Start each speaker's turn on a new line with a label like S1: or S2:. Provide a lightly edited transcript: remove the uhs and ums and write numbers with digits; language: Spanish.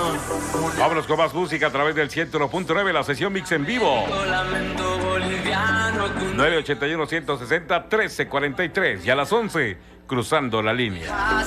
S1: Vámonos con más música a través del 101.9, la sesión Mix en vivo. 981-160-1343 y a las 11, cruzando la línea.